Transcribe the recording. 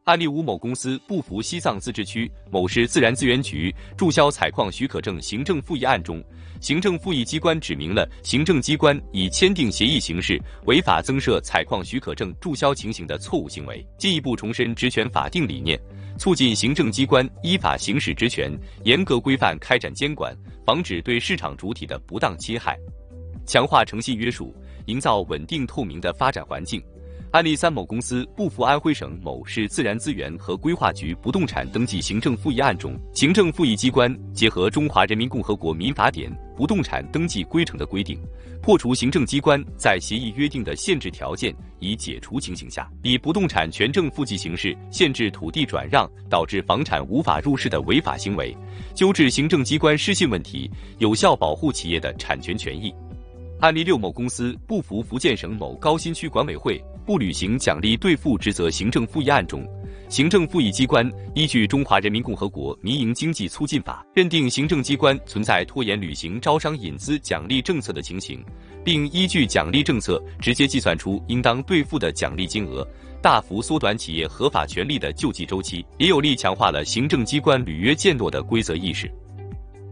案例5，某公司不服西藏自治区某市自然资源局注销采矿许可证行政复议案中，行政复议机关指明了行政机关以签订协议形式违法增设采矿许可证注销情形的错误行为，进一步重申职权法定理念，促进行政机关依法行使职权，严格规范开展监管，防止对市场主体的不当侵害，强化诚信约束，营造稳定透明的发展环境。案例3，某公司不服安徽省某市自然资源和规划局不动产登记行政复议案中，行政复议机关结合《中华人民共和国民法典》不动产登记规程的规定，破除行政机关在协议约定的限制条件已解除情形下，以不动产权证复记形式限制土地转让，导致房产无法入市的违法行为，纠治行政机关失信问题，有效保护企业的产权权益。案例6，某公司不服福建省某高新区管委会不履行奖励兑付职责行政复议案中，行政复议机关依据《中华人民共和国民营经济促进法》认定行政机关存在拖延履行招商引资奖励政策的情形，并依据奖励政策直接计算出应当兑付的奖励金额，大幅缩短企业合法权利的救济周期，也有力强化了行政机关履约践诺的规则意识。